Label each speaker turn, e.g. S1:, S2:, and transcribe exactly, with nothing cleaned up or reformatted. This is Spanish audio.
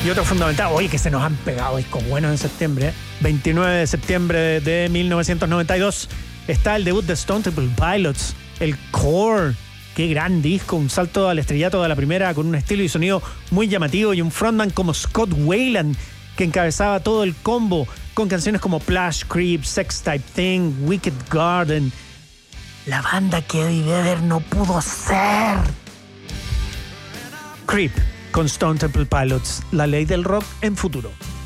S1: Y otro fundamental, oye, que se nos han pegado discos buenos en septiembre. veintinueve de septiembre de mil novecientos noventa y dos está el debut de Stone Temple Pilots, el Core. Qué gran disco, un salto al estrellato de la primera con un estilo y sonido muy llamativo y un frontman como Scott Weiland que encabezaba todo el combo con canciones como Plush Creep, Sex Type Thing, Wicked Garden. La banda que Eddie Vedder no pudo ser. Creep con Stone Temple Pilots, la ley del rock en futuro.